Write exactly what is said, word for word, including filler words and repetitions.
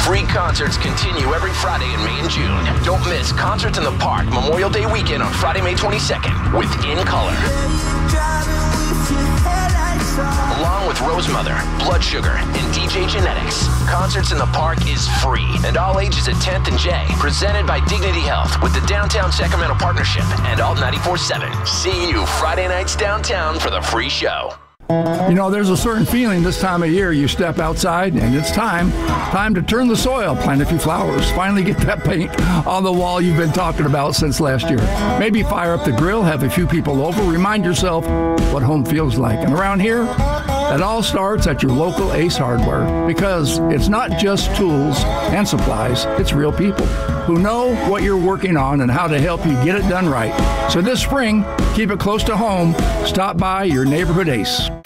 Free concerts continue every Friday in May and June. Don't miss Concerts in the Park Memorial Day weekend on Friday, May twenty-second with In Color. Along with Rosemother, Blood Sugar, and D J Genetics, Concerts in the Park is free, and all ages at tenth and J. Presented by Dignity Health with the Downtown Sacramento Partnership and Alt ninety-four point seven. See you Friday nights downtown for the free show. You know, there's a certain feeling this time of year. You step outside and it's time. Time to turn the soil, plant a few flowers, finally get that paint on the wall you've been talking about since last year. Maybe fire up the grill, have a few people over, remind yourself what home feels like. And around here, it all starts at your local Ace Hardware, because it's not just tools and supplies, it's real people who know what you're working on and how to help you get it done right. So this spring, keep it close to home. Stop by your neighborhood Ace.